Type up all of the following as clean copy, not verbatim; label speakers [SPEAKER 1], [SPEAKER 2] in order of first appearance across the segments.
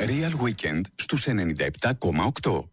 [SPEAKER 1] Real Weekend στους 97,8.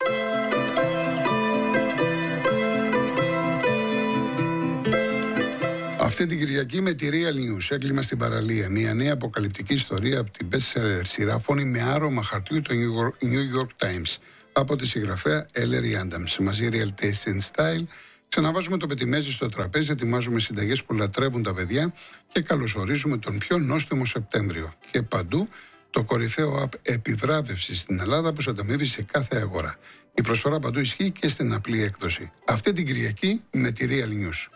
[SPEAKER 2] Αυτή την Κυριακή με τη Real News έκλειμα στην παραλία. Μια νέα αποκαλυπτική ιστορία από την best-seller σειρά Φόνη με άρωμα χαρτιού του New York Times από τη συγγραφέα Ellery Adams. Μαζί Real Taste and Style ξαναβάζουμε το πετιμέζι στο τραπέζι, ετοιμάζουμε συνταγές που λατρεύουν τα παιδιά και καλωσορίζουμε τον πιο νόστιμο Σεπτέμβριο. Και παντού το κορυφαίο app επιβράβευσης στην Ελλάδα που ανταμείβει σε κάθε αγορά. Η προσφορά παντού ισχύει και στην απλή έκδοση. Αυτή την Κυριακή με τη Real News.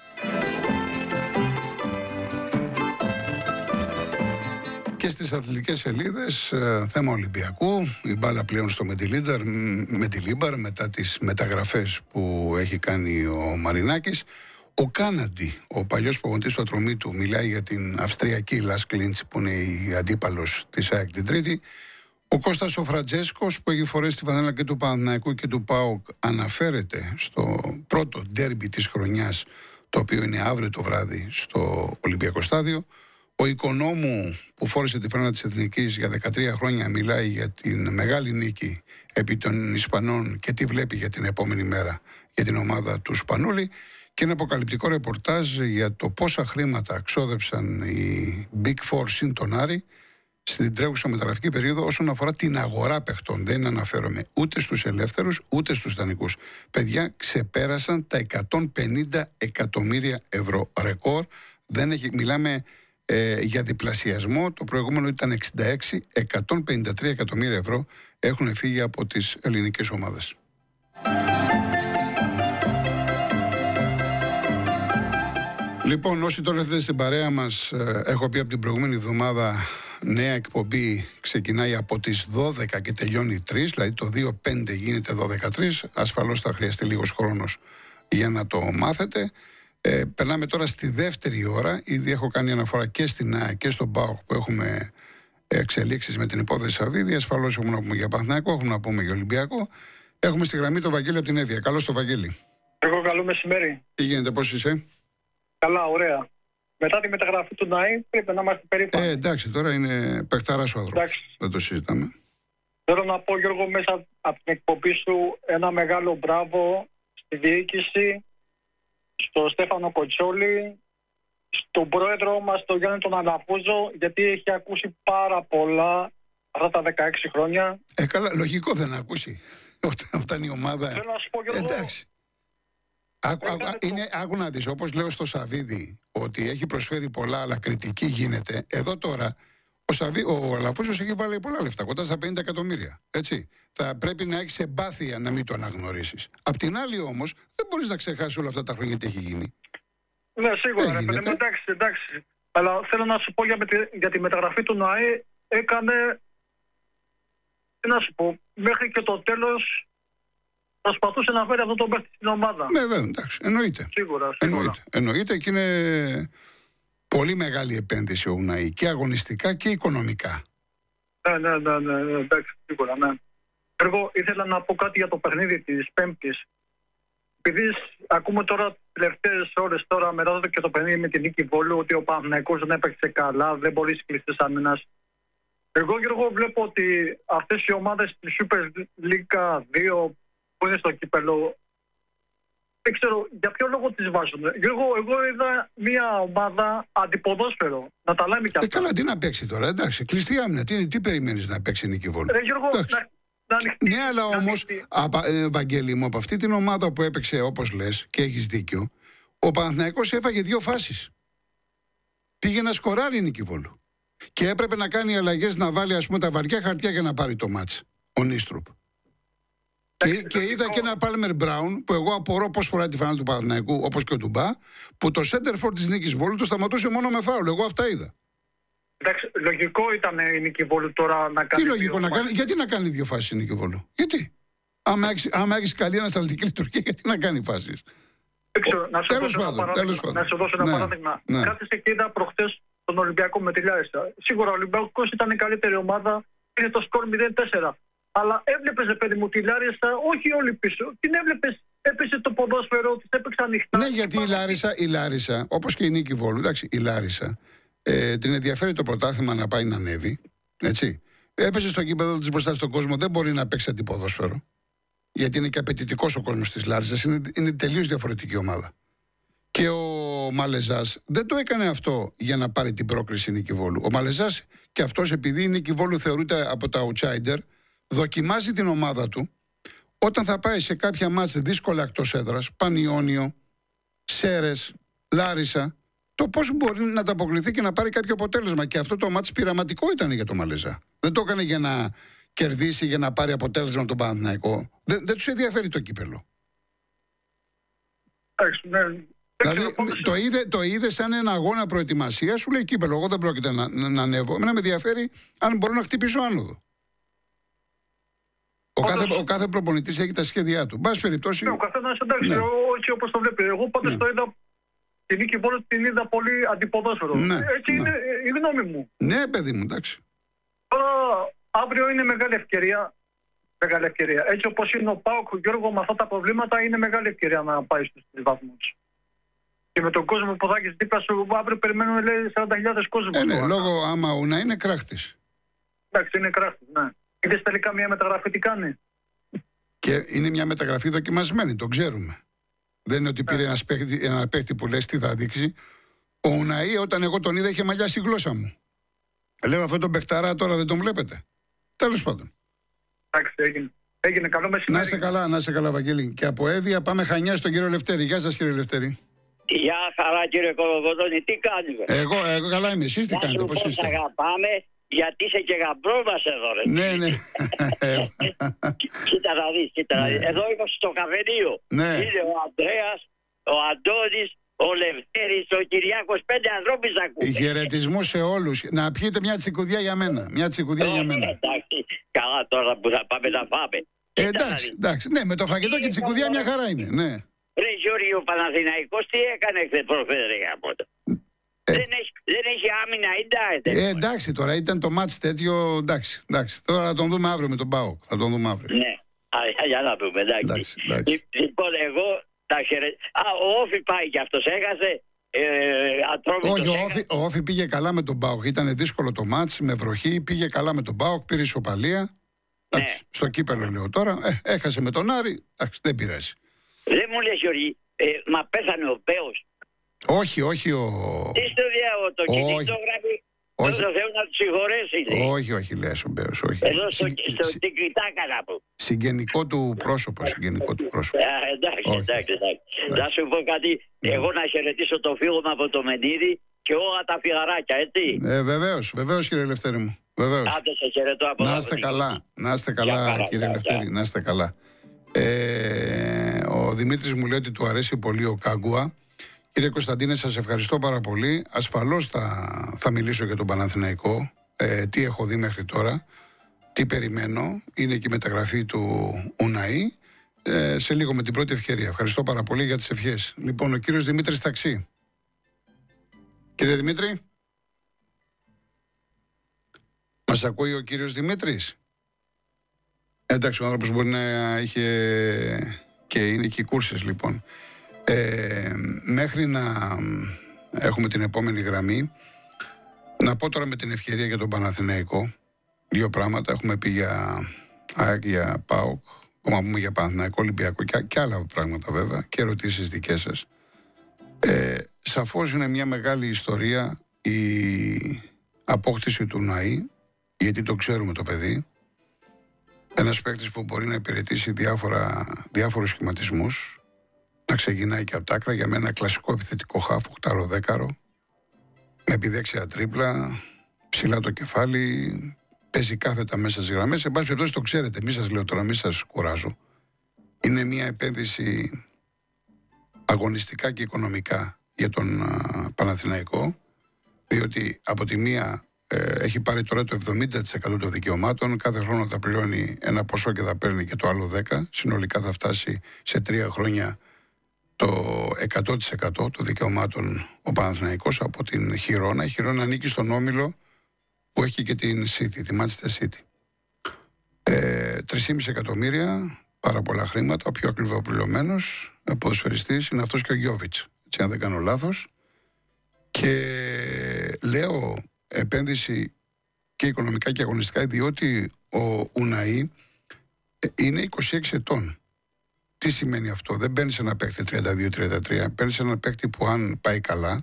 [SPEAKER 2] Και στις αθλητικές σελίδες, θέμα Ολυμπιακού, η μπάλα πλέον στο Μεντιλίμπαρ μετά τις μεταγραφές που έχει κάνει ο Μαρινάκης. Ο Κάναντι, ο παλιός προπονητής του Ατρωμίτου, μιλάει για την Αυστριακή Λας Κλίντς που είναι η αντίπαλος της ΑΕΚ την Τρίτη. Ο Κώστας ο Φραντζέσκος που έχει φορέσει τη φανέλα και του Παναθηναϊκού και του ΠΑΟΚ αναφέρεται στο πρώτο ντέρμπι της χρονιάς, το οποίο είναι αύριο το βράδυ στο Ολυμπιακό Στάδιο. Ο Οικονόμου που φόρεσε τη φανέλα της Εθνικής για 13 χρόνια μιλάει για την μεγάλη νίκη επί των Ισπανών και τι βλέπει για την επόμενη μέρα για την ομάδα του Σπανούλη. Και ένα αποκαλυπτικό ρεπορτάζ για το πόσα χρήματα ξόδεψαν οι Big Four συν τον Άρη στην τρέχουσα μεταγραφική περίοδο όσον αφορά την αγορά παιχτών. Δεν αναφέρομαι ούτε στους ελεύθερους ούτε στους δανεικούς. Παιδιά, ξεπέρασαν τα 150 εκατομμύρια ευρώ. Ρεκόρ. Μιλάμε για διπλασιασμό. Το προηγούμενο ήταν 66. 153 εκατομμύρια ευρώ έχουν φύγει από τις ελληνικές ομάδες. Λοιπόν, όσοι τώρα έρθετε στην παρέα μας, έχω πει από την προηγούμενη εβδομάδα, νέα εκπομπή ξεκινάει από τις 12 και τελειώνει 3, δηλαδή το 2-5 γίνεται 12-3. Ασφαλώς θα χρειαστεί λίγος χρόνος για να το μάθετε. Περνάμε τώρα στη δεύτερη ώρα. Ήδη έχω κάνει αναφορά και στην ΑΕ και στον ΠΑΟΚ που έχουμε εξελίξεις με την υπόθεση Σαββίδη. Ασφαλώς έχουμε να πούμε για Παναθηναϊκό, έχουμε να πούμε για Ολυμπιακό. Έχουμε στη γραμμή τον Βαγγέλη από την Εύβοια. Καλώς το Βαγγέλη.
[SPEAKER 3] Εγώ καλό μεσημέρι.
[SPEAKER 2] Τι γίνεται, πώς είσαι?
[SPEAKER 3] Καλά, ωραία. Μετά τη μεταγραφή του ΝΑΗ πρέπει να είμαστε περήφανοι.
[SPEAKER 2] Εντάξει, τώρα είναι παιχταράς ο άνθρωπος. Δεν το συζητάμε.
[SPEAKER 3] Θέλω να πω, Γιώργο, μέσα από την εκπομπή σου ένα μεγάλο μπράβο στη διοίκηση, στον Στέφανο Κοτσόλη, στον πρόεδρο μας, τον Γιάννη τον Αλαφούζο, γιατί έχει ακούσει πάρα πολλά αυτά τα 16 χρόνια.
[SPEAKER 2] Καλά, λογικό δεν ακούσει όταν η ομάδα...
[SPEAKER 3] Θέλω να σου πω, Γιώργο...
[SPEAKER 2] Εντάξει. Άκου να δεις, όπως λέω στο Σαββίδη, ότι έχει προσφέρει πολλά, αλλά κριτική γίνεται. Εδώ τώρα, ο Αλαφούζος έχει βάλει πολλά λεφτά, κοντά στα 50 εκατομμύρια. Έτσι. Θα πρέπει να έχεις εμπάθεια να μην το αναγνωρίσεις. Απ' την άλλη όμως, δεν μπορείς να ξεχάσεις όλα αυτά τα χρόνια τι έχει γίνει.
[SPEAKER 3] Ναι, σίγουρα, ρε παιδί μου, εντάξει. Αλλά θέλω να σου πω για τη μεταγραφή του ΝΑΕ, έκανε, τι να σου πω, μέχρι και το τέλος προσπαθούσε να φέρει αυτό το παίχτη στην ομάδα.
[SPEAKER 2] Ναι, βέβαια, εντάξει, εννοείται.
[SPEAKER 3] Σίγουρα.
[SPEAKER 2] Εννοείται και είναι πολύ μεγάλη επένδυση ο ΟΥΝΑΗ και αγωνιστικά και οικονομικά.
[SPEAKER 3] Ναι, εντάξει, σίγουρα, ναι. Εγώ ήθελα να πω κάτι για το παιχνίδι της Πέμπτης. Επειδή ακούμε τώρα τις τελευταίες ώρες τώρα μετά και το παιχνίδι με την Νίκη Βόλου ότι ο Παναθηναϊκός δεν έπαιξε καλά, δεν μπορεί στις κλειστές άμυνας. Εγώ, Γιώργο, βλέπω ότι αυτές οι ομάδες της Super League 2 που είναι στο κύπελο, δεν ξέρω για ποιο λόγο τις βάζουν. Εγώ είδα μια ομάδα αντιποδόσφαιρο. Να τα λέμε κι αυτά.
[SPEAKER 2] Καλά, τι να παίξει τώρα, εντάξει. Κλειστή άμυνα. Τι περιμένεις να παίξει η Νίκη Βόλου?
[SPEAKER 3] Γιώργο,
[SPEAKER 2] ναι, αλλά όμως, Βαγγέλη μου, από αυτή την ομάδα που έπαιξε, όπως λες, και έχεις δίκιο, ο Παναθηναϊκός έφαγε 2 φάσεις. Πήγε να σκοράρει η Νίκη Βόλου. Και έπρεπε να κάνει αλλαγές, να βάλει, ας πούμε, τα βαριά χαρτιά για να πάρει το μάτς. Ο Νίστρουπ. Και είδα και ένα Πάλμερ Μπράουν που εγώ απορώ πώς φοράει τη φανέλα του Παναθηναϊκού, όπως και ο Ντουμπά, που το center for της Νίκης Βόλου το σταματούσε μόνο με φάουλ. Εγώ αυτά είδα.
[SPEAKER 3] Εντάξει, λογικό ήταν η Νίκη Βόλου τώρα να κάνει.
[SPEAKER 2] Τι λογικό να κάνει? Γιατί να κάνει 2 φάσεις η Νίκη Βόλου? Γιατί? Άμα έχεις καλή ανασταλτική λειτουργία, γιατί να κάνει φάσεις?
[SPEAKER 3] Τέλος πάντων. Να σου δώσω ένα παράδειγμα. Κάθισε και είδα προχτές τον Ολυμπιακό με τη Λάρισα. Σίγουρα ο Ολυμπιακός ήταν η καλύτερη ομάδα, είναι το σκορ 0-4. Αλλά έβλεπες, παιδί μου, τη Λάρισα, όχι όλοι πίσω. Την έβλεπες, έπεσε το ποδόσφαιρο, της έπαιξε ανοιχτά.
[SPEAKER 2] Ναι, γιατί η Λάρισα, όπως και η Νίκη Βόλου, εντάξει, η Λάρισα την ενδιαφέρει το πρωτάθλημα να πάει να ανέβει. Έτσι. Έπαιζε στο γήπεδο της μπροστά στον κόσμο, δεν μπορεί να παίξει αντιποδόσφαιρο. Γιατί είναι και απαιτητικός ο κόσμος της Λάρισσας, είναι τελείως διαφορετική ομάδα. Και ο Μαλεζάς δεν το έκανε αυτό για να πάρει την πρόκριση Νίκη Βόλου. Ο Μαλεζάς και αυτός, επειδή η Νίκη Βόλου θεωρείται από τα outsider, δοκιμάζει την ομάδα του όταν θα πάει σε κάποια μάτς δύσκολα εκτός έδρας, Πανιόνιο, Σέρες, Λάρισα, το πώς μπορεί να ανταποκριθεί και να πάρει κάποιο αποτέλεσμα. Και αυτό το μάτς πειραματικό ήταν για τον Μαλεζά. Δεν το έκανε για να κερδίσει, για να πάρει αποτέλεσμα τον Παναθηναϊκό. Δεν τους ενδιαφέρει το κύπελο. Δηλαδή το είδε σαν ένα αγώνα προετοιμασία, σου λέει κύπελο. Εγώ δεν πρόκειται να ανέβω. Εμένα με ενδιαφέρει αν μπορώ να χτυπήσω άνοδο. Ο κάθε προπονητής έχει τα σχέδιά του. Μπας περιπτώσει.
[SPEAKER 3] Ναι, ο καθένας εντάξει, όχι όπως το βλέπει. Εγώ πάντως το είδα. Την Νίκη Βόλου την είδα πολύ αντιποδόσφαιρο.
[SPEAKER 2] Ναι,
[SPEAKER 3] έτσι είναι η γνώμη μου.
[SPEAKER 2] Ναι, παιδί μου, εντάξει.
[SPEAKER 3] Τώρα αύριο είναι μεγάλη ευκαιρία. Μεγάλη ευκαιρία. Έτσι όπως είναι ο ΠΑΟΚ, Γιώργο, με αυτά τα προβλήματα, είναι μεγάλη ευκαιρία να πάει στους 3 βαθμούς. Και με τον κόσμο που θα έχεις δίπλα σου, αύριο περιμένουν, λέει, 40.000 κόσμο.
[SPEAKER 2] Ναι, λόγω άμα να είναι κράχτης.
[SPEAKER 3] Εντάξει, είναι κράχτης, ναι. Είδες τελικά μια μεταγραφή τι κάνει.
[SPEAKER 2] Και είναι μια μεταγραφή δοκιμασμένη, το ξέρουμε. Δεν είναι ότι πήρε ένα παίχτη που λες τι θα δείξει. Ο Ουναή, όταν εγώ τον είδα, είχε μαλλιάσει η γλώσσα μου. Λέω, αυτό τον παιχταρά τώρα δεν τον βλέπετε. Τέλος πάντων.
[SPEAKER 3] Εντάξει, έγινε καλό μεσημέρι.
[SPEAKER 2] Να είσαι καλά, Βαγγέλη. Και από Εύβοια πάμε Χανιά στον κύριο Λευτέρη. Γεια σας, κύριε Λευτέρη.
[SPEAKER 4] Γεια χαρά, κύριε Κολοκοτώνη, τι κάνετε?
[SPEAKER 2] Εγώ καλά είμαι, εσείς τι κάνετε, πώς είστε?
[SPEAKER 4] Αγαπάμε, γιατί είσαι και γαμπρός μας εδώ, ρε.
[SPEAKER 2] Ναι.
[SPEAKER 4] Κοίτα να δεις. Εδώ είμαι στο καφενείο.
[SPEAKER 2] Ναι.
[SPEAKER 4] Είναι ο Ανδρέας, ο Αντώνης, ο Λευτέρης, ο Κυριάκος, 5 ανθρώπους ακούνε.
[SPEAKER 2] Χαιρετισμούς σε όλους. Να πιείτε μια τσικουδιά για μένα.
[SPEAKER 4] Εντάξει, καλά τώρα που θα πάμε να φάμε.
[SPEAKER 2] Εντάξει. Ναι, με το φαγητό και η τσικουδιά μια χαρά είναι, ναι.
[SPEAKER 4] Ρε Γιώργη, ο Παναθηναϊκός τι έκανε χθες προχθές, ρε γαμώτο? Δεν έχει άμυνα,
[SPEAKER 2] εντάξει τώρα, ήταν το μάτς τέτοιο, εντάξει. Τώρα θα τον δούμε αύριο με τον ΠΑΟΚ.
[SPEAKER 4] Ναι, για να δούμε, εντάξει. Λοιπόν, εγώ τα χαιρετήσω. Ο Όφη πάει κι αυτός, έχασε.
[SPEAKER 2] Όχι, ο Όφη πήγε καλά με τον ΠΑΟΚ. Ήταν δύσκολο το μάτς, με βροχή, πήγε καλά με τον ΠΑΟΚ, πήρε ισοπαλία.
[SPEAKER 4] Ναι.
[SPEAKER 2] Στο κύπελο λέω τώρα, έχασε με τον Άρη, εντάξει, δεν πειράζει.
[SPEAKER 4] Δεν μου λες, Γιώργη, μα πέθανε ο Πέος?
[SPEAKER 2] Όχι ο...
[SPEAKER 4] Τι στο διάβολο, το κινητό γράφει, δεν το θέλω να του συγχωρέσει, λέει.
[SPEAKER 2] Όχι, λες ο Πέος, όχι.
[SPEAKER 4] Εδώ στο τικριτάκα να πω.
[SPEAKER 2] Συγγενικό του πρόσωπο.
[SPEAKER 4] Εντάξει. Να σου πω κάτι, εγώ να χαιρετήσω το φίλο μου από το Μενίδη και όλα τα φιγαράκια, έτσι.
[SPEAKER 2] Βεβαίως κύριε Λευτέρη μου. Βεβαίως.
[SPEAKER 4] Άντε σε χαιρετώ από εδώ.
[SPEAKER 2] Να είστε καλά κύριε Λευτέρη, να είστε καλά. Ο Δημήτρης μου λέει ότι του αρέσει πολύ ο Κάγκουα. Κύριε Κωνσταντίνε, σας ευχαριστώ πάρα πολύ. Ασφαλώς θα μιλήσω για τον Παναθηναϊκό. Τι έχω δει μέχρι τώρα, τι περιμένω. Είναι και η μεταγραφή του Ουναή. Σε λίγο με την πρώτη ευκαιρία. Ευχαριστώ πάρα πολύ για τις ευχές. Λοιπόν, ο κύριος Δημήτρης Ταξί. Κύριε Δημήτρη. Μας ακούει ο κύριος Δημήτρης? Εντάξει, ο άνθρωπος μπορεί να είχε και είναι και κούρσες λοιπόν. Μέχρι να έχουμε την επόμενη γραμμή, να πω τώρα με την ευκαιρία για τον Παναθηναϊκό 2 πράγματα. Έχουμε πει για ΑΕΚ, για ΠΑΟΚ, ακόμα πούμε για Παναθηναϊκό, Ολυμπιακό και άλλα πράγματα βέβαια και ερωτήσεις δικές σας. Σαφώς είναι μια μεγάλη ιστορία η απόκτηση του Ναή, γιατί το ξέρουμε το παιδί. Ένας παίκτης που μπορεί να υπηρετήσει διάφορους σχηματισμούς, να ξεκινάει και από τα άκρα. Για μένα ένα κλασικό επιθετικό χάφ, 8-10, με επιδέξια τρίπλα, ψηλά το κεφάλι, παίζει κάθετα μέσα στις γραμμές. Εν πάση περιπτώσει το ξέρετε, μη σας λέω τώρα, μη σας κουράζω. Είναι μια επένδυση αγωνιστικά και οικονομικά για τον Παναθηναϊκό, διότι από τη μία έχει πάρει τώρα το 70% των δικαιωμάτων, κάθε χρόνο θα πληρώνει ένα ποσό και θα παίρνει και το άλλο 10%, συνολικά θα φτάσει σε 3 χρόνια το 100% των δικαιωμάτων ο Παναθηναϊκός από την Χιρόνα. Η Χιρόνα ανήκει στον όμιλο που έχει και την City, τη Manchester City. 3,5 εκατομμύρια, πάρα πολλά χρήματα. Ο πιο ακριβοπληρωμένος ποδοσφαιριστής είναι αυτός και ο Γιόβιτς, έτσι αν δεν κάνω λάθος. Και λέω επένδυση και οικονομικά και αγωνιστικά, διότι ο Ουναή είναι 26 ετών. Τι σημαίνει αυτό? Δεν παίρνει ένα παίκτη 32-33, παίρνει ένα παίκτη που αν πάει καλά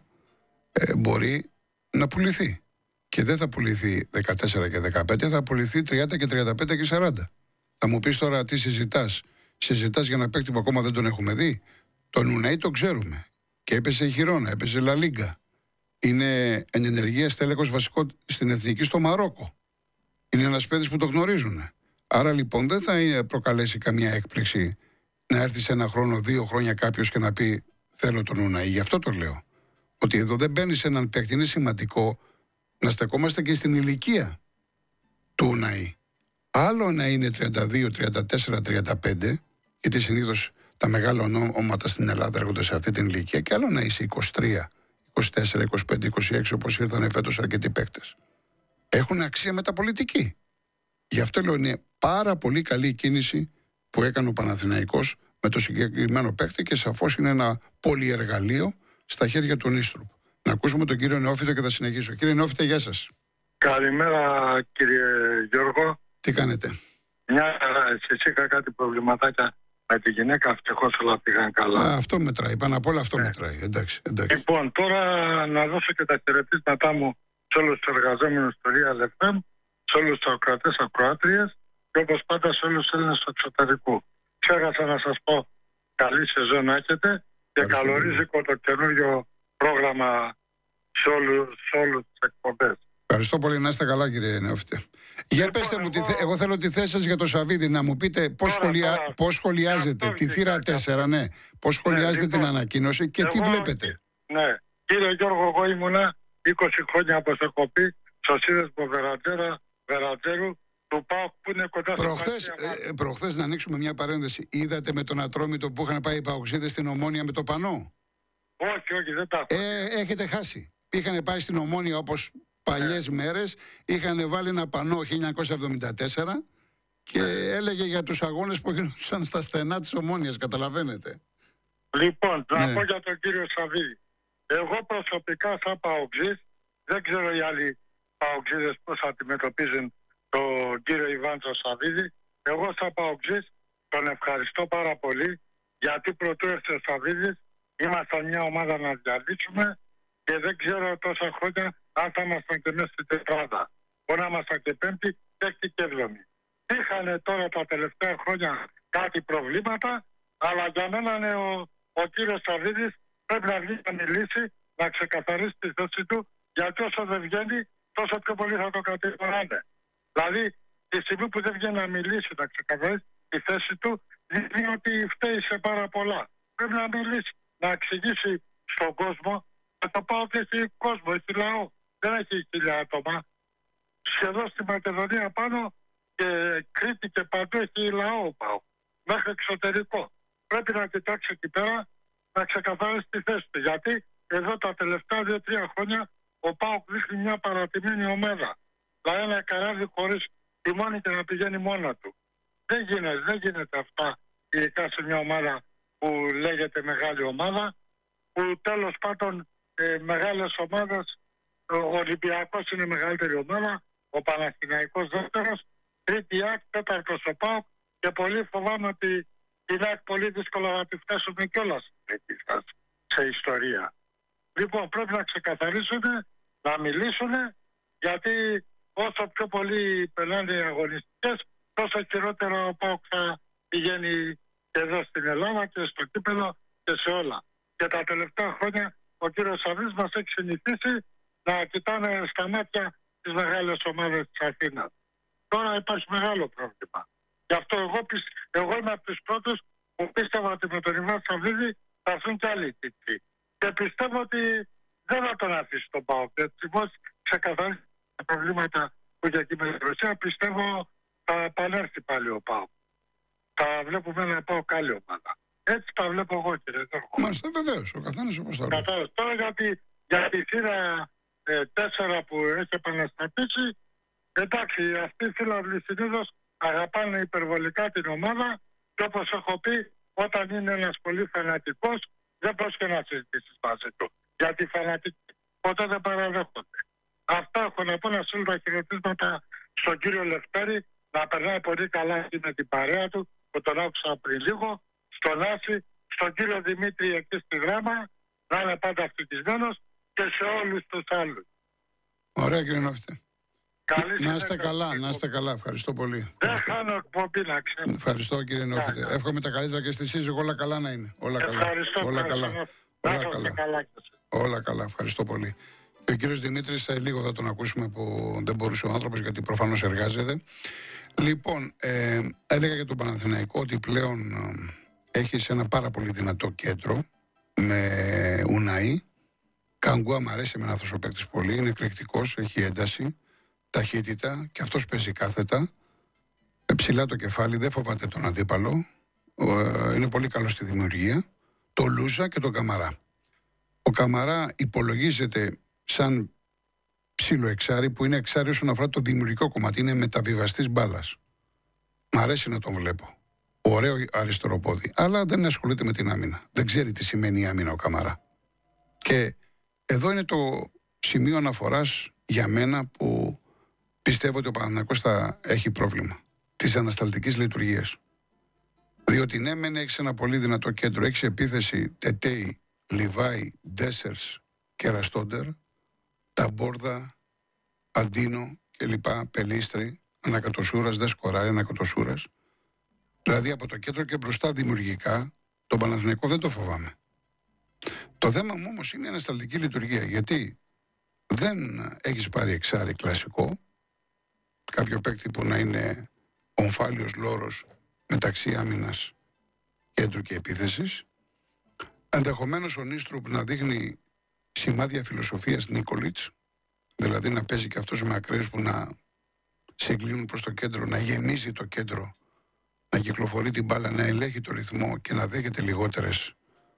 [SPEAKER 2] μπορεί να πουληθεί. Και δεν θα πουληθεί 14 και 15, θα πουληθεί 30 και 35 και 40. Θα μου πεις τώρα τι συζητάς? Συζητάς για ένα παίκτη που ακόμα δεν τον έχουμε δει? Τον Ουναή τον ξέρουμε. Και έπεσε η Χιρόνα, έπεσε Λα Λίγκα. Είναι εν ενεργεία στέλεχος βασικό στην εθνική στο Μαρόκο. Είναι ένας παίκτης που το γνωρίζουν. Άρα λοιπόν δεν θα προκαλέσει καμία έκπληξη να έρθει σε ένα χρόνο, 2 χρόνια κάποιος και να πει θέλω τον Ουναή. Γι' αυτό το λέω. Ότι εδώ δεν μπαίνει σε έναν παίκτη. Είναι σημαντικό να στεκόμαστε και στην ηλικία του Ουναή. Άλλο να είναι 32, 34, 35, γιατί συνήθως τα μεγάλα ονόματα στην Ελλάδα έρχονται σε αυτή την ηλικία, και άλλο να είσαι 23, 24, 25, 26, όπως ήρθαν φέτος αρκετοί παίκτες. Έχουν αξία μεταπολιτική. Γι' αυτό λέω είναι πάρα πολύ καλή η κίνηση που έκανε ο Παναθηναϊκός με το συγκεκριμένο παίκτη και σαφώς είναι ένα πολυεργαλείο στα χέρια του Νίστρουπ. Να ακούσουμε τον κύριο Νεόφυτο και θα συνεχίσω. Κύριε Νεόφυτε, γεια σας.
[SPEAKER 5] Καλημέρα κύριε Γιώργο.
[SPEAKER 2] Τι κάνετε?
[SPEAKER 5] Μια εσείς είχα κάτι προβληματάκια με τη γυναίκα, ευτυχώς όλα πήγαν καλά.
[SPEAKER 2] Αυτό μετράει, πάνω απ' όλα αυτό μετράει. Εντάξει.
[SPEAKER 5] Λοιπόν, τώρα να δώσω και τα χαιρετίσματά μου σε όλους τους εργαζόμενους του Real FM, σε όλους τους ακροατές, ακροάτριες και όπως πάντα σε όλους τους Έλληνες του εξωτερικού. Ξέχασα να σας πω καλή σεζόν να έχετε και καλορίζικο το καινούριο πρόγραμμα σε όλους τις εκπομπές.
[SPEAKER 2] Ευχαριστώ πολύ, να είστε καλά κύριε Νεόφυτε. Για πέστε μου, εγώ θέλω τη θέση σας για το Σαββίδι, να μου πείτε πώς σχολιάζετε τη θύρα 4, ναι, πώς σχολιάζετε την ανακοίνωση και τι βλέπετε.
[SPEAKER 5] Ναι, κύριε Γιώργο, εγώ ήμουνα 20 χρόνια, όπως έχω πει, στο σύνδεσμο Βερατζέρου του ΠΑΟΚ που είναι κοντά
[SPEAKER 2] προχθές, να ανοίξουμε μια παρένθεση, είδατε με τον Ατρόμητο που είχαν πάει οι Παοξίδες στην Ομόνια με το πανό?
[SPEAKER 5] Όχι, δεν τα έχω.
[SPEAKER 2] Έχετε χάσει. Είχαν πάει στην Ομόνια όπως παλιές μέρες, είχαν βάλει ένα πανό 1974 και έλεγε για τους αγώνες που γινόντουσαν στα στενά της Ομόνιας, καταλαβαίνετε.
[SPEAKER 5] Λοιπόν, να πω για τον κύριο Σαββίδη. Εγώ προσωπικά σαν παοξής, δεν ξέρω οι άλλοι παοξίδες πώς αντιμετωπίζουν τον κύριο Ιβάντζο Σαββίδη. Εγώ σαν παοξής τον ευχαριστώ πάρα πολύ, γιατί πρωτού έρθει ο Σαββίδης ήμασταν μια ομάδα να διαλύσουμε και δεν ξέρω τόσα χρόνια αν θα ήμασταν και μέσα στην τετράδα. Μπορεί να ήμασταν και πέμπτη, έκτη και έβδομη. Είχαν τώρα τα τελευταία χρόνια κάτι προβλήματα, αλλά για μένα ο κύριος Σαββίδης πρέπει να βγει να μιλήσει, να ξεκαθαρίσει τη θέση του, γιατί όσο δεν βγαίνει, τόσο πιο πολύ θα το κατηγοράνε. Δηλαδή, τη στιγμή που δεν βγαίνει να μιλήσει, να ξεκαθαρίσει τη θέση του, δείχνει ότι φταίει σε πάρα πολλά. Πρέπει να μιλήσει, να εξηγήσει στον κόσμο. Θα το πάω και έχει κόσμο, έχει λαό. Δεν έχει 1000 άτομα. Σχεδόν στη Μακεδονία πάνω και Κρήτη και παντού έχει λαό πάω. Μέχρι εξωτερικό. Πρέπει να κοιτάξει εκεί πέρα να ξεκαθαρίσει τη θέση του. Γιατί εδώ τα τελευταία 2-3 χρόνια ο ΠΑΟΚ δείχνει μια παρατημένη ομάδα. Δηλαδή ένα καράβι χωρίς τιμόνι και να πηγαίνει μόνο του. Δεν γίνεται αυτά, ειδικά σε μια ομάδα που λέγεται μεγάλη ομάδα, που τέλος πάντων μεγάλες ομάδες, ο Ολυμπιακός είναι μεγαλύτερη ομάδα, ο Παναθηναϊκός δεύτερος, τρίτη ΑΚ, τέταρτος ο ΠΑΟΚ και πολύ φοβάμαι ότι την ΑΚ πολύ δύσκολα να τη φτάσουμε κιόλας σε ιστορία. Λοιπόν, πρέπει να ξεκαθαρίσουν, να μιλήσουν, γιατί όσο πιο πολύ περνάνε οι αγωνιστικές, τόσο χειρότερα ο ΠΑΟΚ θα πηγαίνει εδώ στην Ελλάδα και στο κύπελλο και σε όλα. Και τα τελευταία χρόνια ο κύριος Σαββίδης μας έχει συνηθίσει να κοιτάνε στα μάτια τις μεγάλες ομάδες της Αθήνας. Τώρα υπάρχει μεγάλο πρόβλημα. Γι' αυτό εγώ είμαι από τους πρώτους που πίστευα ότι με τον Ιβάν Σαββίδη θα έρθουν κι άλλοι τίτλοι. Και πιστεύω ότι δεν θα τον αφήσει τον ΠΑΟΚ. Έτσι πως ξεκαθαρίσει τα προβλήματα που έχει εκεί με την Ρωσία, πιστεύω θα επανέλθει πάλι ο ΠΑΟΚ. Θα βλέπουμε ένα ΠΑΟΚ άλλη ομάδα. Έτσι τα βλέπω εγώ, κύριε Γιώργο.
[SPEAKER 2] Μάλιστα, βεβαίως, ο καθένας όπως θα
[SPEAKER 5] λέει. Τώρα για τη θύρα 4 που έχει επαναστατήσει, εντάξει, αυτοί οι φίλοι συνήθως αγαπάνε υπερβολικά την ομάδα και όπως έχω πει, όταν είναι ένας πολύ φανατικός, δεν μπορείς και να συζητήσεις μαζί του. Γιατί οι φανατικοί ποτέ δεν παραδέχονται. Αυτά έχω να πω, να στείλω τα χαιρετίσματα στον κύριο Λευτέρη, να περνάει πολύ καλά με την παρέα του, που τον άκουσα πριν λίγο, στον Άση, στον κύριο Δημήτρη εκεί στη Δράμα, να είναι πάντα ευτυχισμένος, και σε όλους τους άλλους.
[SPEAKER 2] Ωραία, κύριε Νόφιτε. Να είστε καλά, να είστε καλά. Ευχαριστώ πολύ.
[SPEAKER 5] Δεν χάνω εκπομπή, να ξέρω.
[SPEAKER 2] Ευχαριστώ, κύριε Νόφιτε. Εύχομαι τα καλύτερα και στη σύζυγο, όλα καλά να είναι. Όλα καλά.
[SPEAKER 5] Ευχαριστώ.
[SPEAKER 2] Όλα καλά. Όλα καλά. Όλα καλά. Ευχαριστώ πολύ. Και ο κύριος Δημήτρης, λίγο θα τον ακούσουμε που δεν μπορούσε ο άνθρωπος, γιατί προφανώς εργάζεται. Λοιπόν, έλεγα για τον Παναθηναϊκό ότι πλέον έχει ένα πάρα πολύ δυνατό κέντρο με Ουναή. Καγκούα μου αρέσει εμένα αυτός ο παίκτης πολύ, είναι εκρηκτικός, έχει ένταση, ταχύτητα και αυτός παίζει κάθετα. Ψηλά το κεφάλι, δεν φοβάται τον αντίπαλο. Είναι πολύ καλό στη δημιουργία. Το Λούζα και τον Καμαρά. Ο Καμαρά υπολογίζεται σαν ψήλο εξάρι, που είναι εξάρι όσον αφορά το δημιουργικό κομμάτι. Είναι μεταβιβαστής μπάλας. Μ' αρέσει να τον βλέπω. Ωραίο αριστερό πόδι. Αλλά δεν ασχολείται με την άμυνα. Δεν ξέρει τι σημαίνει η άμυνα ο Καμαρά. Και εδώ είναι το σημείο αναφοράς για μένα που πιστεύω ότι ο Παναθηναϊκός θα έχει πρόβλημα. Της ανασταλτικής λειτουργίας. Διότι ναι, μεν έχεις ένα πολύ δυνατό κέντρο. Έχεις επίθεση Τετέι, Λιβάη, Ντέσσερς και Ραστόντερ. Ταμπόρδα, Αντίνο κλπ. Πελίστρη, Ανακατοσούρας, δεν σκοράρει Ανακατοσούρας. Δηλαδή από το κέντρο και μπροστά δημιουργικά, τον Παναθηναϊκό δεν το φοβάμαι. Το θέμα μου όμως είναι η ανασταλτική λειτουργία. Γιατί δεν έχεις πάρει εξάρι κλασικό, κάποιο παίκτη που να είναι ομφάλιος λόρος μεταξύ άμυνας, κέντρου και επίθεσης. Ενδεχομένως ο Νίστρουπ να δείχνει σημάδια φιλοσοφίας Νίκολιτς, δηλαδή να παίζει και αυτός με ακραίες που να συγκλίνουν προς το κέντρο, να γεμίζει το κέντρο, να κυκλοφορεί την μπάλα, να ελέγχει το ρυθμό και να δέχεται λιγότερες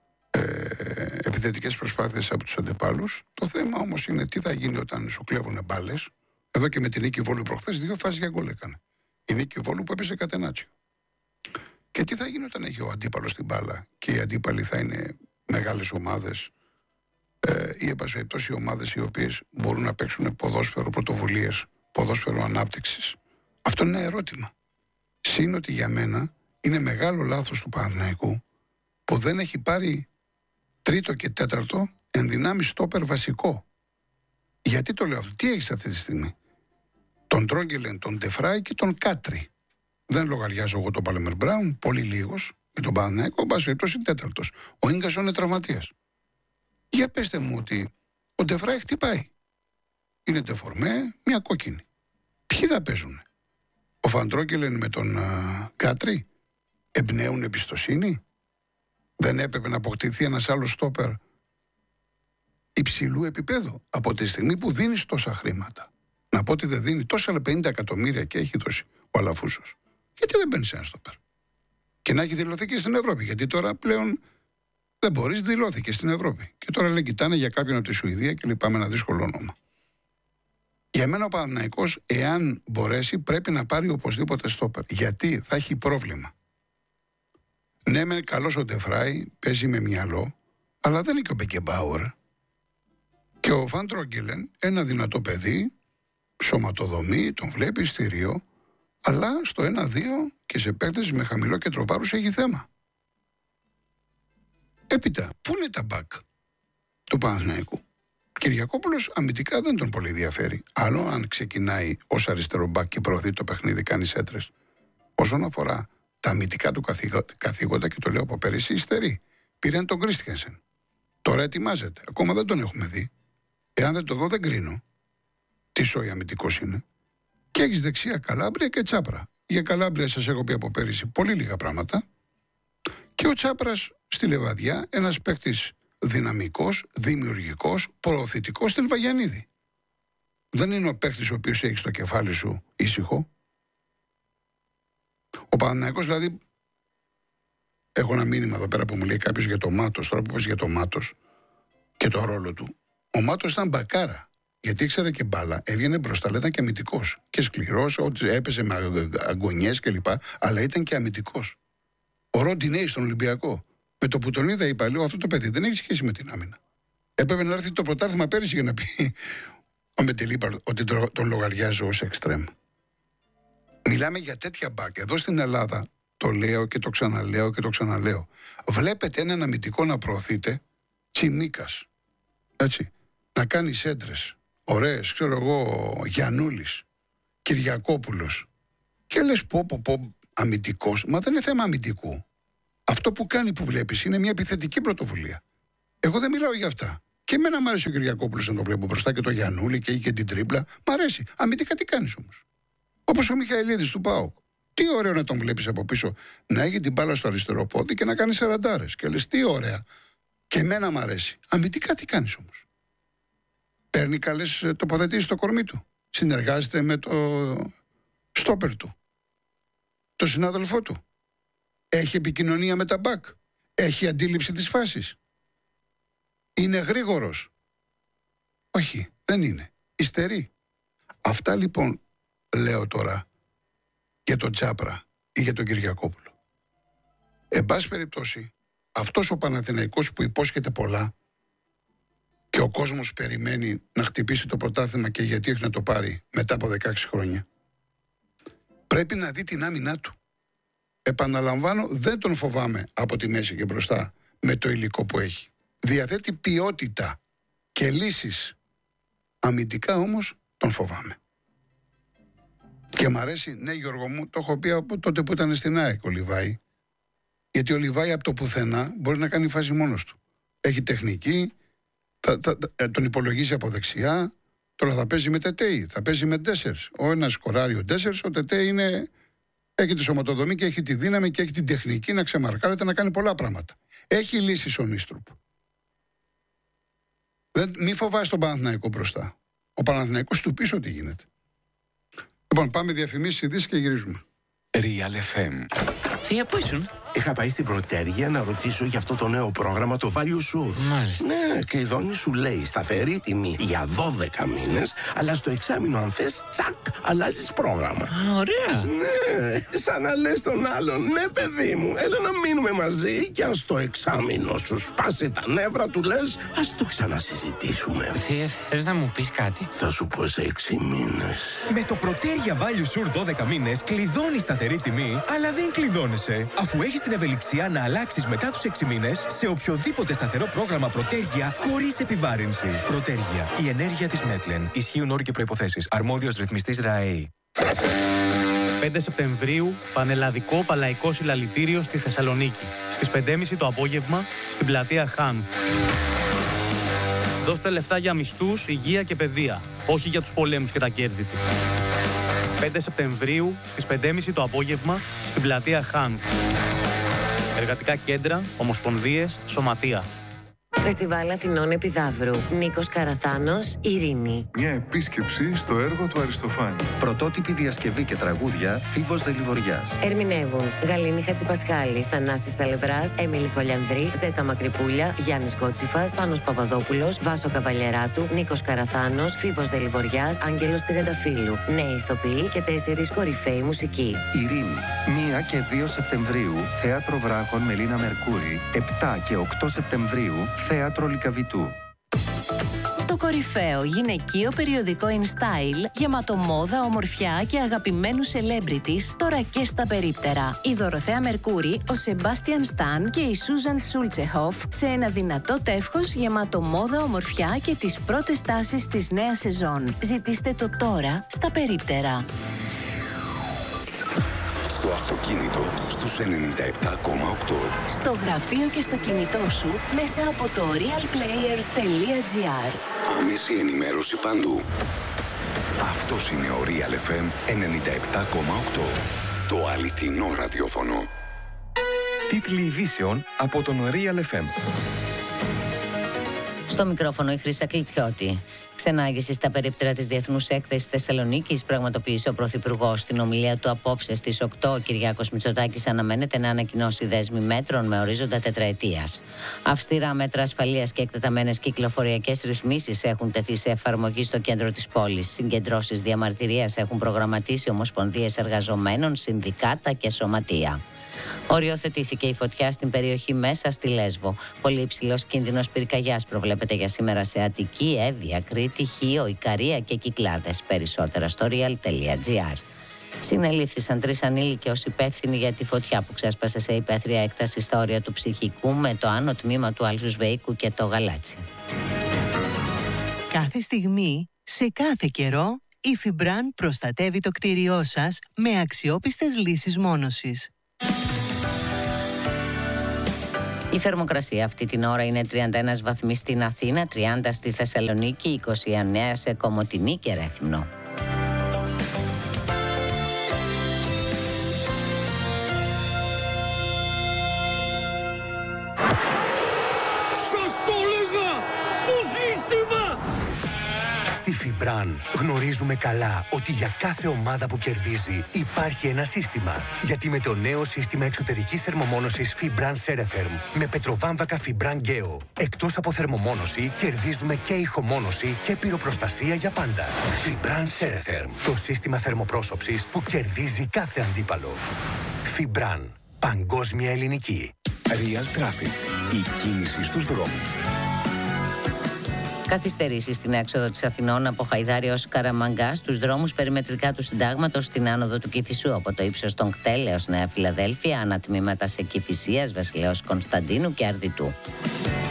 [SPEAKER 2] επιθετικές προσπάθειες από τους αντιπάλους. Το θέμα όμως είναι τι θα γίνει όταν σου κλέβουν μπάλες. Εδώ και με την Νίκη Βόλου προχθές 2 φάσεις για γκολ έκανε. Η Νίκη Βόλου που έπαιζε κατενάτσιο. Και τι θα γίνει όταν έχει ο αντίπαλος την μπάλα και οι αντίπαλοι θα είναι μεγάλες ομάδες ή εν πάση περιπτώσει ομάδες οι οποίες μπορούν να παίξουν ποδόσφαιρο πρωτοβουλίες, ποδόσφαιρο ανάπτυξης. Αυτό είναι ένα ερώτημα. Συν ότι για μένα είναι μεγάλο λάθος του Παναθηναϊκού που δεν έχει πάρει τρίτο και τέταρτο ενδυνάμει στόπερ βασικό. Γιατί το λέω αυτό? Τι έχεις αυτή τη στιγμή? Τον Τρόγκελεν, τον Ντεφράι και τον Κάτρι. Δεν λογαριάζω εγώ τον Πάλεμερ Μπράουν, πολύ λίγος, με τον Παναθηναϊκό, εν πάση περιπτώσει τέταρτος. Ο Ίγκασον είναι τραυματίας. Για πέστε μου ότι ο Ντεφράι χτυπάει. Είναι ντεφορμέ, μια κόκκινη. Ποιοι θα παίζουν? Ο Φαντρόγκελεν με τον Κάτρι εμπνέουν εμπιστοσύνη? Δεν έπρεπε να αποκτηθεί ένας άλλος στόπερ υψηλού επίπεδου από τη στιγμή που δίνεις τόσα χρήματα? Να πω ότι δεν δίνει τόσα 50 εκατομμύρια και έχει δώσει ο Αλαφούσος. Γιατί δεν παίρνεις ένα στόπερ? Και να έχει δηλωθεί και στην Ευρώπη. Γιατί τώρα πλέον δεν μπορείς, δηλώθηκε στην Ευρώπη. Και τώρα λέει κοιτάνε για κάποιον από τη Σουηδία και λυπάμαι ένα δύσκολο όνομα. Για μένα ο Παναθηναϊκός, εάν μπορέσει, πρέπει να πάρει οπωσδήποτε στόπερ. Γιατί θα έχει πρόβλημα. Ναι, μεν καλός ο Ντεφράι, παίζει με μυαλό, αλλά δεν είναι και ο Μπεκεμπάουερ. Και ο Φαν Τρόγκελεν, ένα δυνατό παιδί, σωματοδομή, τον βλέπει στηρίο, αλλά στο 1-2 και σε παίκτες με χαμηλό κέντρο βάρους έχει θέμα. Έπειτα, πού είναι τα μπακ του Παναθηναϊκού? Κυριακόπουλος αμυντικά δεν τον πολύ ενδιαφέρει. Άλλο αν ξεκινάει ως αριστερό μπακ και προωθεί το παιχνίδι, κάνει έντρες. Όσον αφορά τα αμυντικά του καθήκοντα, και το λέω από πέρυσι, υστερεί. Πήραν τον Κρίστιανσεν. Τώρα ετοιμάζεται. Ακόμα δεν τον έχουμε δει. Εάν δεν το δω, δεν κρίνω τι σόι αμυντικός είναι. Και έχεις δεξιά Καλάμπρια και Τσάπρα. Για Καλάμπρια σας έχω πει από πέρυσι πολύ λίγα πράγματα. Και ο Τσάπρας στη Λεβαδιά, ένας παίκτης δυναμικός, δημιουργικός, προωθητικός στη Λιβαγιαννίδη. Δεν είναι ο παίκτης ο οποίος έχει στο κεφάλι σου ήσυχο. Ο Παναθηναϊκός, δηλαδή, έχω ένα μήνυμα εδώ πέρα που μου λέει κάποιος για το Μάτος, τώρα που πες για το Μάτος και το ρόλο του. Ο Μάτος ήταν μπακάρα, γιατί ήξερε και μπάλα, έβγαινε μπροστά, αλλά ήταν και αμυντικός. Και σκληρός, ότι έπεσε με αγωνιές κλπ. Αλλά ήταν και αμυντικός. Ο Ροντινέη στον Ολυμπιακό. Με το που τον είδα, είπα, λέω, αυτό το παιδί δεν έχει σχέση με την άμυνα. Έπρεπε να έρθει το πρωτάθλημα πέρυσι για να πει ο Μεντιλίμπαρ ότι τον λογαριάζω ως εξτρέμ. Μιλάμε για τέτοια μπακ. Εδώ στην Ελλάδα, το λέω και το ξαναλέω και το ξαναλέω. Βλέπετε έναν αμυντικό να προωθείτε, Τσιμίκας, έτσι, να κάνει έντρες, ωραίες, ξέρω εγώ, Γιαννούλης, Κυριακόπουλος. Και λες πω, αμυντικός. Μα δεν είναι θέμα αμυντικού. Αυτό που κάνει, που βλέπεις, είναι μια επιθετική πρωτοβουλία. Εγώ δεν μιλάω για αυτά. Και εμένα μου αρέσει ο Κυριακόπουλος να το βλέπω μπροστά και το Γιαννούλη και έχει και την τρίπλα. Μ' αρέσει. Αμυντικά τι κάνεις όμως? Όπως ο Μιχαηλίδης του ΠΑΟΚ. Τι ωραίο να τον βλέπεις από πίσω να έχει την μπάλα στο αριστερό πόδι και να κάνει σαραντάρες. Και λες τι ωραία. Και εμένα μ' αρέσει. Αμυντικά τι κάνεις όμως? Παίρνει καλές τοποθετήσεις στο κορμί του. Συνεργάζεται με το στόπερ του, το συνάδελφό του. Έχει επικοινωνία με τα μπακ. Έχει αντίληψη της φάσης. Είναι γρήγορος? Όχι, δεν είναι. Υστερεί. Αυτά λοιπόν λέω τώρα για τον Τσάπρα ή για τον Κυριακόπουλο. Εν πάση περιπτώσει, αυτός ο Παναθηναϊκός που υπόσχεται πολλά και ο κόσμος περιμένει να χτυπήσει το πρωτάθλημα και γιατί έχει να το πάρει μετά από 16 χρόνια, πρέπει να δει την άμυνά του. Επαναλαμβάνω, δεν τον φοβάμαι από τη μέση και μπροστά με το υλικό που έχει. Διαθέτει ποιότητα και λύσεις. Αμυντικά όμως τον φοβάμαι. Και μ' αρέσει, ναι Γιώργο μου, το έχω πει από τότε που ήταν στην ΑΕΚ ο Λιβάη. Γιατί ο Λιβάη από το πουθενά μπορεί να κάνει φάση μόνος του. Έχει τεχνική, τον υπολογίζει από δεξιά. Τώρα θα παίζει με Τετέι, θα παίζει με Ντέσσερς. Ο ένας σκοράρει ο Ντέσσερς, ο Τετέι έχει τη σωματοδομή και έχει τη δύναμη και έχει την τεχνική να ξεμαρκάρεται, να κάνει πολλά πράγματα. Έχει λύσεις ο Νίστρουπ. Μη φοβάσαι τον Παναθηναϊκό μπροστά. Ο Παναθηναϊκός του πίσω τι γίνεται. Λοιπόν, πάμε διαφημίσεις, ειδήσεις και γυρίζουμε.
[SPEAKER 1] Real FM.
[SPEAKER 6] Θεία, πού ήσουν?
[SPEAKER 7] Είχα πάει στην Πρωτέργεια να ρωτήσω για αυτό το νέο πρόγραμμα, το Value Sure.
[SPEAKER 6] Μάλιστα.
[SPEAKER 7] Ναι, κλειδώνει, σου λέει σταθερή τιμή για 12 μήνες, αλλά στο εξάμηνο αν θες, τσακ, αλλάζεις πρόγραμμα.
[SPEAKER 6] Α, ωραία.
[SPEAKER 7] Ναι, σαν να λες τον άλλον, ναι παιδί μου, έλα να μείνουμε μαζί και αν στο εξάμηνο σου σπάσει τα νεύρα του λες, ας το ξανασυζητήσουμε.
[SPEAKER 6] Θεία, θες να μου πεις κάτι?
[SPEAKER 7] Θα σου πω σε 6 μήνες.
[SPEAKER 8] Με το Πρωτέργεια Value Sure 12 μήνες κλειδώνεις σταθερή τιμή, αλλά δεν κλειδώνεσαι, αφού έχεις την ευελιξία να αλλάξεις μετά τους 6 μήνες σε οποιοδήποτε σταθερό πρόγραμμα Πρωτέργεια χωρίς επιβάρυνση. Πρωτέργεια. Η ενέργεια της Μέτλεν. Ισχύουν όροι και προϋποθέσεις. Αρμόδιος ρυθμιστής ΡΑΕΗ.
[SPEAKER 9] 5 Σεπτεμβρίου, πανελλαδικό παλαϊκό συλλαλητήριο στη Θεσσαλονίκη. Στις 5.30 το απόγευμα, στην πλατεία Χάνθ. Δώστε λεφτά για μισθούς, υγεία και παιδεία. Όχι για τους πολέμους και τα κέρδη τους. 5 Σεπτεμβρίου, στις 5.30 το απόγευμα, στην πλατεία Χάνθ. Εργατικά κέντρα, ομοσπονδίες, σωματεία.
[SPEAKER 10] Φεστιβάλ Αθηνών Επιδαύρου. Νίκος Καραθάνος, Ειρήνη.
[SPEAKER 11] Μια επίσκεψη στο έργο του Αριστοφάνη.
[SPEAKER 12] Πρωτότυπη διασκευή και τραγούδια, Φίβος Δελιβοριάς.
[SPEAKER 10] Ερμηνεύουν Γαλήνη Χατζηπασχάλη, Θανάσης Σαλευράς, Έμιλη Χολιανδρή, Ζέτα Μακρυπούλια, Γιάννης Κότσιφας, Πάνος Παπαδόπουλος, Βάσο Καβαλιεράτου, Νίκος Καραθάνος, Φίβος Δελιβοριάς, Άγγελος Τριανταφύλου. Νέοι ηθοποιοί και 4 κορυφαίοι μουσικοί.
[SPEAKER 12] Ειρήνη. 1 και 2 Σεπτεμβρίου, Θέατρο Βράχων Μελίνα Μερκούρη. 7 και 8 Σεπτεμβρίου, Θέατρο Λυκαβητού.
[SPEAKER 13] Το κορυφαίο γυναικείο περιοδικό InStyle, γεμάτο μόδα, ομορφιά και αγαπημένους celebrities, τώρα και στα περίπτερα. Η Δωροθέα Μερκούρη, ο Σεμπάστιαν Σταν και η Σούζαν Σούλτσεχοφ σε ένα δυνατό τεύχος γεμάτο μόδα, ομορφιά και τις πρώτες τάσεις της νέας σεζόν. Ζητήστε το τώρα στα περίπτερα.
[SPEAKER 1] Στο αυτοκίνητο, στους 97,8.
[SPEAKER 13] Στο γραφείο και στο κινητό σου, μέσα από το realplayer.gr.
[SPEAKER 1] Άμεση ενημέρωση παντού. Αυτός είναι ο Real FM 97,8. Το αληθινό ραδιόφωνο.
[SPEAKER 8] Τίτλοι ειδήσεων από τον Real FM.
[SPEAKER 14] Στο μικρόφωνο η Χρύσα Κλιτσιώτη. Ξενάγηση στα περίπτερα της Διεθνούς Έκθεσης Θεσσαλονίκης πραγματοποίησε ο Πρωθυπουργός. Στην ομιλία του απόψε στις 8, ο Κυριάκος Μητσοτάκης αναμένεται να ανακοινώσει δέσμη μέτρων με ορίζοντα τετραετίας. Αυστηρά μέτρα ασφαλείας και εκτεταμένες κυκλοφοριακές ρυθμίσεις έχουν τεθεί σε εφαρμογή στο κέντρο της πόλης. Συγκεντρώσεις διαμαρτυρίας έχουν προγραμματίσει ομοσπονδίες εργαζομένων, συνδικάτα και σωματεία. Οριοθετήθηκε η φωτιά στην περιοχή μέσα στη Λέσβο. Πολύ υψηλός κίνδυνος πυρκαγιάς προβλέπεται για σήμερα σε Αττική, Εύβοια, Κρήτη, Χίο, Ικαρία και Κυκλάδες. Περισσότερα στο real.gr. Συνελήφθησαν 3 ανήλικοι ως υπεύθυνοι για τη φωτιά που ξέσπασε σε υπαίθρια έκταση στα όρια του Ψυχικού με το άνω τμήμα του Αλσουσβεϊκού και το Γαλάτσι.
[SPEAKER 15] Κάθε στιγμή, σε κάθε καιρό, η Φιμπράν προστατεύει το κτίριό σας με αξιόπιστες λύσεις μόνωσης.
[SPEAKER 14] Η θερμοκρασία αυτή την ώρα είναι 31 βαθμοί στην Αθήνα, 30 στη Θεσσαλονίκη, 29 σε Κομοτηνή και Ρέθυμνο.
[SPEAKER 8] Στη Φιμπράν γνωρίζουμε καλά ότι για κάθε ομάδα που κερδίζει υπάρχει ένα σύστημα. Γιατί με το νέο σύστημα εξωτερικής θερμομόνωσης Fibran Ceretherm με πετροβάμβακα Fibran Geo, εκτός από θερμομόνωση, κερδίζουμε και ηχομόνωση και πυροπροστασία για πάντα. Fibran Ceretherm, το σύστημα θερμοπρόσωψης που κερδίζει κάθε αντίπαλο. Fibran, παγκόσμια ελληνική.
[SPEAKER 1] Real Traffic, η κίνηση στους δρόμους.
[SPEAKER 14] Καθυστερήσεις στην έξοδο της Αθηνών από Χαϊδάρη ως Καραμαγκά, στους δρόμους περιμετρικά του Συντάγματος, στην άνοδο του Κηφισού από το ύψος των ΚΤΕΛ έως Νέα Φιλαδέλφια, ανατμήματα σε Κηφισίας, Βασιλέως Κωνσταντίνου και Αρδιτού.